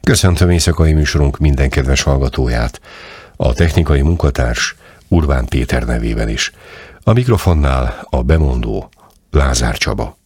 Köszöntöm éjszakai műsorunk minden kedves hallgatóját, a technikai munkatárs Urbán Péter nevében is. A mikrofonnál a bemondó Lázár Csaba.